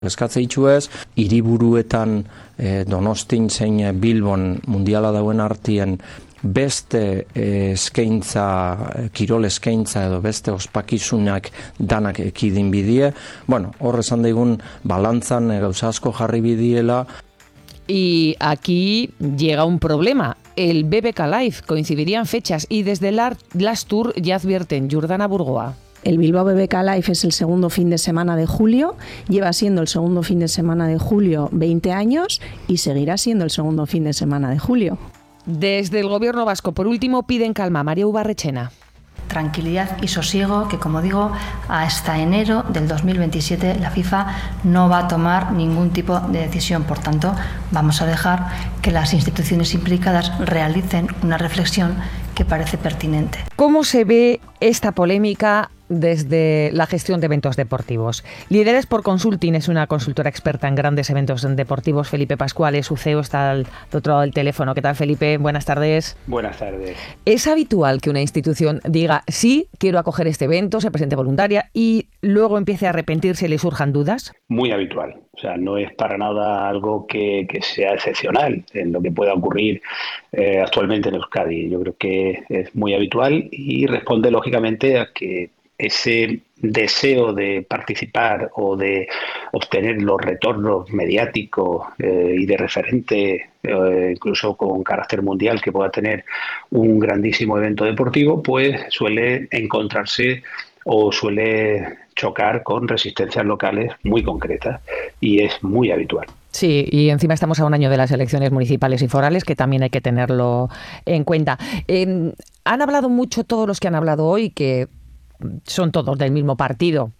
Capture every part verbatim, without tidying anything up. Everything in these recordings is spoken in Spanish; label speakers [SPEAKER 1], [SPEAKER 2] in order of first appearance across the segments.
[SPEAKER 1] Eskatze itxuez, hiriburuetan eh, Donostin zein Bilbon mundiala dauen artien beste eh, eskaintza, kirol eskaintza edo beste ospakizunak danak ekidin bidie. Bueno, hor esan daigun balantzan eh, gauza asko jarri bidiela.
[SPEAKER 2] Y aquí llega un problema. El B B K Live coincidirían fechas y desde la Last Tour ya advierten. Jordana Burgoa.
[SPEAKER 3] El Bilbao B B K Live es el segundo fin de semana de julio, lleva siendo el segundo fin de semana de julio veinte años y seguirá siendo el segundo fin de semana de julio.
[SPEAKER 2] Desde el Gobierno vasco, por último, piden calma. María Ubarrechena.
[SPEAKER 4] Tranquilidad y sosiego, que como digo, hasta enero del dos mil veintisiete la FIFA no va a tomar ningún tipo de decisión. Por tanto, vamos a dejar que las instituciones implicadas realicen una reflexión que parece pertinente.
[SPEAKER 2] ¿Cómo se ve esta polémica desde la gestión de eventos deportivos? Líderes por Consulting es una consultora experta en grandes eventos deportivos. Felipe Pascual, su C E O, está al otro lado del teléfono. ¿Qué tal, Felipe? Buenas tardes.
[SPEAKER 5] Buenas tardes.
[SPEAKER 2] ¿Es habitual que una institución diga sí, quiero acoger este evento, se presente voluntaria y luego empiece a arrepentirse y le surjan dudas?
[SPEAKER 5] Muy habitual. O sea, no es para nada algo que, que sea excepcional en lo que pueda ocurrir eh, actualmente en Euskadi. Yo creo que es muy habitual y responde lógicamente a que ese deseo de participar o de obtener los retornos mediáticos eh, y de referente, eh, incluso con carácter mundial, que pueda tener un grandísimo evento deportivo, pues suele encontrarse o suele chocar con resistencias locales muy concretas y es muy habitual.
[SPEAKER 2] Sí, y encima estamos a un año de las elecciones municipales y forales, que también hay que tenerlo en cuenta. Eh, han hablado mucho todos los que han hablado hoy, que son todos del mismo partido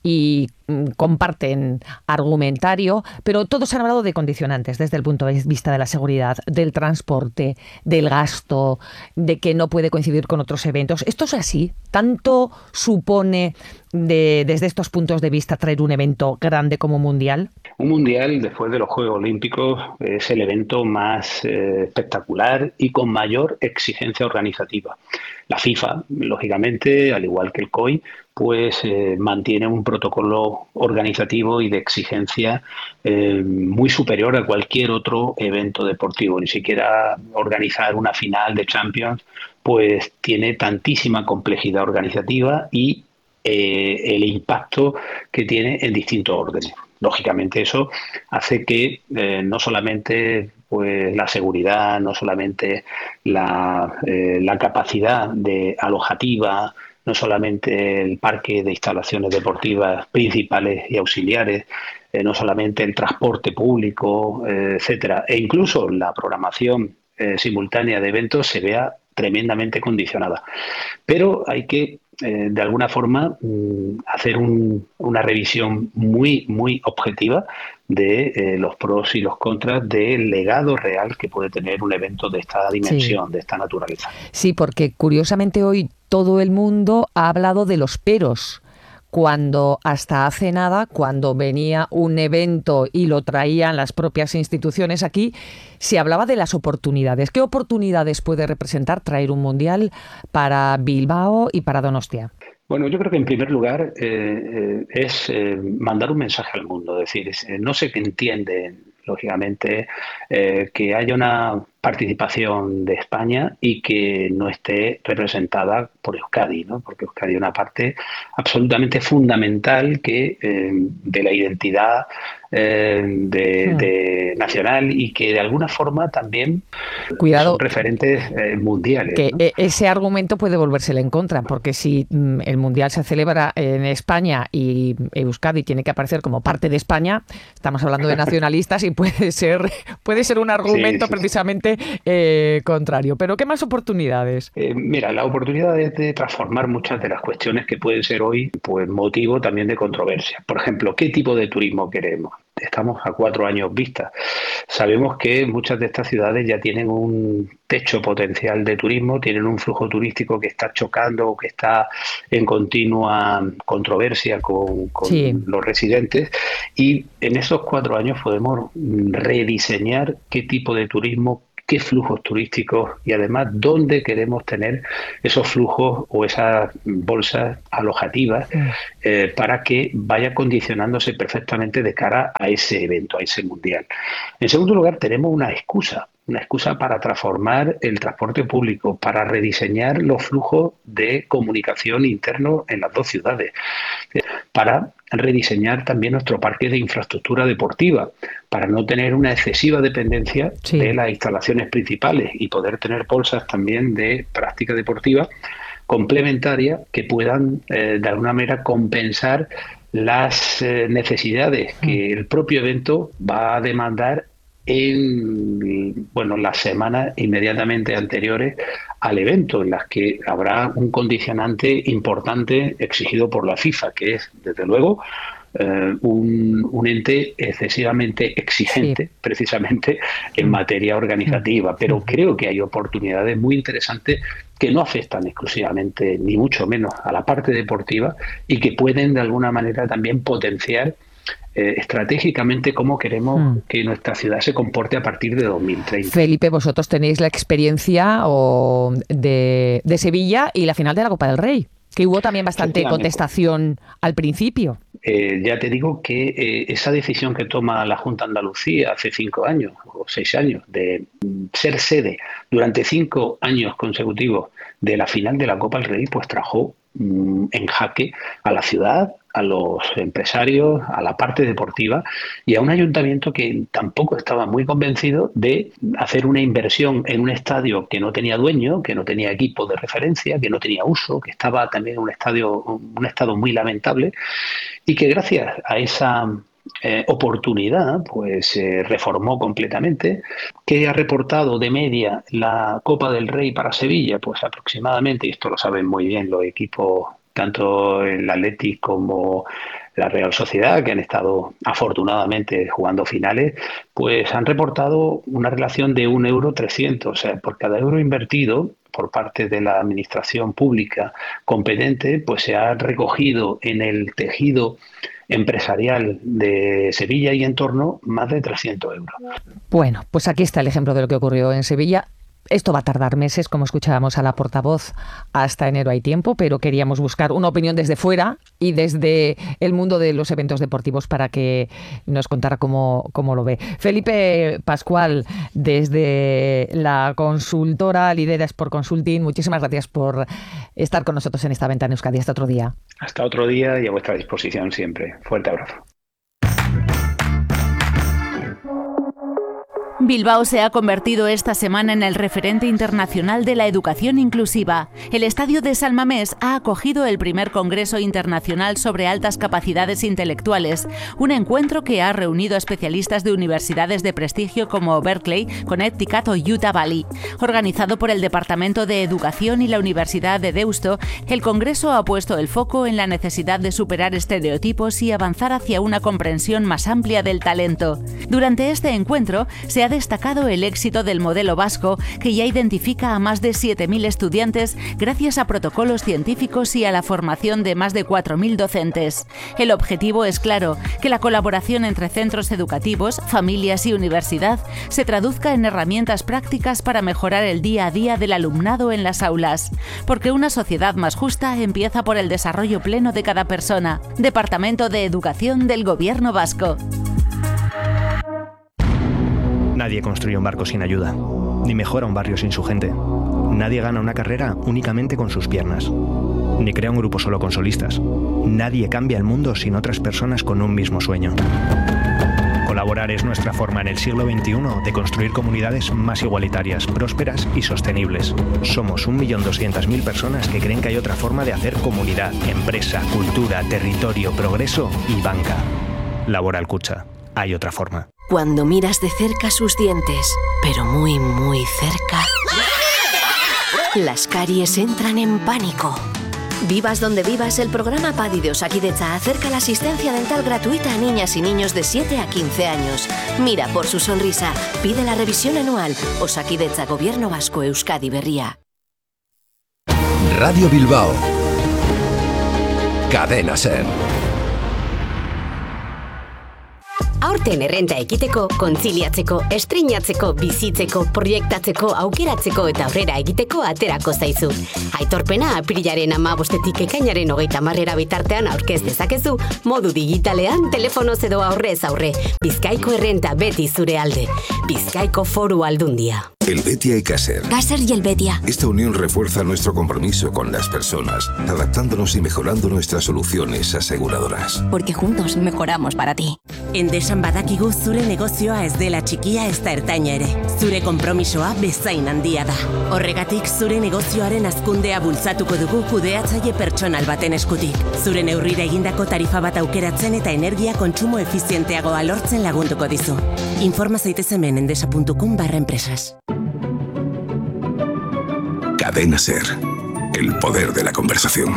[SPEAKER 2] y comparten argumentario, pero todos han hablado de condicionantes desde el punto de vista de la seguridad, del transporte, del gasto, de que no puede coincidir con otros eventos. ¿Esto es así? ¿Tanto supone de, desde estos puntos de vista traer un evento grande como mundial?
[SPEAKER 5] Un mundial, después de los Juegos Olímpicos, es el evento más eh, espectacular y con mayor exigencia organizativa. La FIFA, lógicamente, al igual que el C O I, pues eh, mantiene un protocolo organizativo y de exigencia eh, muy superior a cualquier otro evento deportivo. Ni siquiera organizar una final de Champions pues tiene tantísima complejidad organizativa y eh, el impacto que tiene en distintos órdenes. Lógicamente eso hace que eh, no solamente pues la seguridad, no solamente la, eh, la capacidad de alojativa, no solamente el parque de instalaciones deportivas principales y auxiliares, eh, no solamente el transporte público, eh, etcétera, e incluso la programación eh, simultánea de eventos se vea tremendamente condicionada. Pero hay que, eh, de alguna forma, mm, hacer un, una revisión muy, muy objetiva de eh, los pros y los contras del legado real que puede tener un evento de esta dimensión, sí, de esta naturaleza.
[SPEAKER 2] Sí, porque curiosamente hoy todo el mundo ha hablado de los peros, cuando hasta hace nada, cuando venía un evento y lo traían las propias instituciones aquí, se hablaba de las oportunidades. ¿Qué oportunidades puede representar traer un mundial para Bilbao y para Donostia?
[SPEAKER 5] Bueno, yo creo que en primer lugar eh, eh, es eh, mandar un mensaje al mundo, es decir, es, eh, no se entiende, lógicamente, eh, que haya una participación de España y que no esté representada por Euskadi, ¿no? Porque Euskadi es una parte absolutamente fundamental que eh, de la identidad eh, de, de nacional y que de alguna forma también
[SPEAKER 2] Cuidado,
[SPEAKER 5] son referentes eh, mundiales.
[SPEAKER 2] Que
[SPEAKER 5] ¿no?
[SPEAKER 2] Ese argumento puede volvérsele en contra, porque si mm, el mundial se celebra en España y Euskadi tiene que aparecer como parte de España, estamos hablando de nacionalistas y puede ser, puede ser un argumento sí, sí. precisamente Eh, contrario. Pero ¿qué más oportunidades?
[SPEAKER 5] Eh, mira, la oportunidad es de transformar muchas de las cuestiones que pueden ser hoy pues motivo también de controversia. Por ejemplo, ¿qué tipo de turismo queremos? Estamos a cuatro años vista. Sabemos que muchas de estas ciudades ya tienen un techo potencial de turismo, tienen un flujo turístico que está chocando o que está en continua controversia con, con sí. los residentes, y en esos cuatro años podemos rediseñar qué tipo de turismo qué flujos turísticos y además dónde queremos tener esos flujos o esas bolsas alojativas eh, para que vaya condicionándose perfectamente de cara a ese evento, a ese mundial. En segundo lugar, tenemos una excusa. Una excusa para transformar el transporte público, para rediseñar los flujos de comunicación internos en las dos ciudades, para rediseñar también nuestro parque de infraestructura deportiva, para no tener una excesiva dependencia sí. de las instalaciones principales y poder tener bolsas también de práctica deportiva complementarias que puedan eh, de alguna manera compensar las eh, necesidades que el propio evento va a demandar en bueno, las semanas inmediatamente anteriores al evento, en las que habrá un condicionante importante exigido por la FIFA, que es, desde luego, eh, un, un ente excesivamente exigente, sí. precisamente en materia organizativa. Pero creo que hay oportunidades muy interesantes que no afectan exclusivamente, ni mucho menos, a la parte deportiva y que pueden, de alguna manera, también potenciar Eh, estratégicamente cómo queremos mm. que nuestra ciudad se comporte a partir de dos mil treinta.
[SPEAKER 2] Felipe, vosotros tenéis la experiencia o de, de Sevilla y la final de la Copa del Rey, que hubo también bastante contestación al principio.
[SPEAKER 5] Eh, ya te digo que eh, esa decisión que toma la Junta de Andalucía hace cinco años o seis años de ser sede durante cinco años consecutivos de la final de la Copa del Rey, pues trajo mm, en jaque a la ciudad, a los empresarios, a la parte deportiva y a un ayuntamiento que tampoco estaba muy convencido de hacer una inversión en un estadio que no tenía dueño, que no tenía equipo de referencia, que no tenía uso, que estaba también en un estadio, un estado muy lamentable y que gracias a esa eh, oportunidad pues se eh, reformó completamente. ¿Qué ha reportado de media la Copa del Rey para Sevilla? Pues aproximadamente, y esto lo saben muy bien los equipos, tanto el Athletic como la Real Sociedad, que han estado afortunadamente jugando finales, pues han reportado una relación de un euro trescientos. O sea, por cada euro invertido por parte de la administración pública competente, pues se ha recogido en el tejido empresarial de Sevilla y entorno más de trescientos euros.
[SPEAKER 2] Bueno, pues aquí está el ejemplo de lo que ocurrió en Sevilla. Esto va a tardar meses, como escuchábamos a la portavoz, hasta enero hay tiempo, pero queríamos buscar una opinión desde fuera y desde el mundo de los eventos deportivos para que nos contara cómo, cómo lo ve. Felipe Pascual, desde la consultora Lidera Sport Consulting, muchísimas gracias por estar con nosotros en esta Ventana Euskadi. Hasta otro día.
[SPEAKER 5] Hasta otro día y a vuestra disposición siempre. Fuerte abrazo.
[SPEAKER 6] Bilbao se ha convertido esta semana en el referente internacional de la educación inclusiva. El Estadio de San Mamés ha acogido el primer Congreso Internacional sobre Altas Capacidades Intelectuales, un encuentro que ha reunido a especialistas de universidades de prestigio como Berkeley, Connecticut o Utah Valley. Organizado por el Departamento de Educación y la Universidad de Deusto, el Congreso ha puesto el foco en la necesidad de superar estereotipos y avanzar hacia una comprensión más amplia del talento. Durante este encuentro se ha destacado el éxito del modelo vasco, que ya identifica a más de siete mil estudiantes gracias a protocolos científicos y a la formación de más de cuatro mil docentes. El objetivo es claro, que la colaboración entre centros educativos, familias y universidad se traduzca en herramientas prácticas para mejorar el día a día del alumnado en las aulas. Porque una sociedad más justa empieza por el desarrollo pleno de cada persona. Departamento de Educación del Gobierno Vasco.
[SPEAKER 7] Nadie construye un barco sin ayuda, ni mejora un barrio sin su gente. Nadie gana una carrera únicamente con sus piernas, ni crea un grupo solo con solistas. Nadie cambia el mundo sin otras personas con un mismo sueño. Colaborar es nuestra forma en el siglo veintiuno de construir comunidades más igualitarias, prósperas y sostenibles. Somos un millón doscientas mil personas que creen que hay otra forma de hacer comunidad, empresa, cultura, territorio, progreso y banca. Laboral Kutxa. Hay otra forma.
[SPEAKER 8] Cuando miras de cerca sus dientes, pero muy, muy cerca, las caries entran en pánico. Vivas donde vivas, el programa PADI de Osakidetza acerca la asistencia dental gratuita a niñas y niños de siete a quince años. Mira por su sonrisa, pide la revisión anual. Osakidetza, Gobierno Vasco, Euskadi Berria.
[SPEAKER 9] Radio Bilbao. Cadena SER. Aurten errenta ekiteko, kontziliatzeko, estreinatzeko, bizitzeko, proiektatzeko, aukeratzeko eta aurrera egiteko aterako zaizu. Aitorpena apirilaren hamabostetik ekainaren hogeita hamarrera bitartean aurkez dezakezu, modu digitalean, telefonoz edo aurrez aurre. Bizkaiko errenta beti zure alde. Bizkaiko Foru Aldundia.
[SPEAKER 10] Helvetia y Caser.
[SPEAKER 9] Caser y Helvetia.
[SPEAKER 10] Esta unión refuerza nuestro compromiso con las personas, adaptándonos y mejorando nuestras soluciones aseguradoras.
[SPEAKER 9] Porque juntos mejoramos para ti.
[SPEAKER 11] Endesan badakigu zure negozioa ez dela txikia ez da ertaina ere. Zure konpromisoa bezain handia da. Horregatik zure negozioaren hazkundea bultzatuko dugu kudeatzaile pertsonal baten eskutik. Zure neurrira egindako tarifa bat aukeratzen eta energia kontsumo efizienteagoa lortzen lagunduko dizu. Informa zaitez hemen endesa puntu com barra empresas.
[SPEAKER 10] Cadena Ser. El poder de la conversación.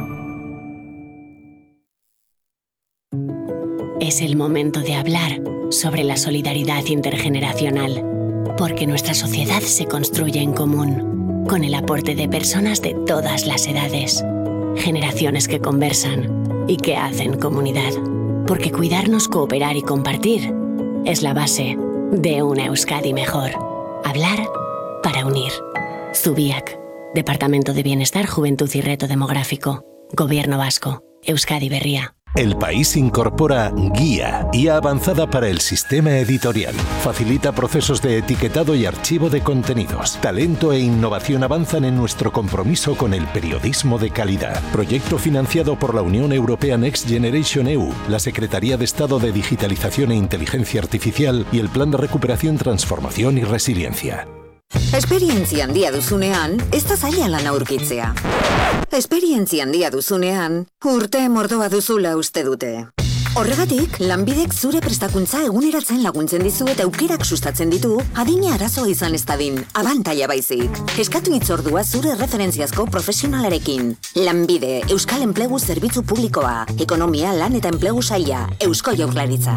[SPEAKER 11] Es el momento de hablar sobre la solidaridad intergeneracional, porque nuestra sociedad se construye en común, con el aporte de personas de todas las edades, generaciones que conversan y que hacen comunidad, porque cuidarnos, cooperar y compartir es la base de una Euskadi mejor. Hablar para unir. Zubiak, Departamento de Bienestar, Juventud y Reto Demográfico, Gobierno Vasco, Euskadi Berria.
[SPEAKER 12] El País incorpora Guía, I A avanzada para el sistema editorial. Facilita procesos de etiquetado y archivo de contenidos. Talento e innovación avanzan en nuestro compromiso con el periodismo de calidad. Proyecto financiado por la Unión Europea Next Generation E U, la Secretaría de Estado de Digitalización e Inteligencia Artificial y el Plan de Recuperación, Transformación y Resiliencia.
[SPEAKER 13] Esperientzia handia duzunean, ez da zaila lan aurkitzea. Esperientzia handia duzunean, urte mordoa duzula uste dute. Horregatik, Lanbidek zure prestakuntza eguneratzen laguntzen dizu eta aukerak sustatzen ditu, adina arazoa izan ez dadin, abantaila baizik. Eskatu hitzordua zure referentziazko profesionalarekin. Lanbide, Euskal Enplegu Zerbitzu Publikoa, Ekonomia, Lan eta Enplegu Saila, Eusko Jaurlaritza.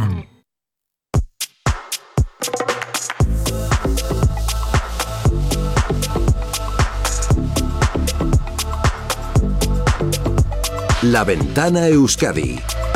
[SPEAKER 14] La Ventana Euskadi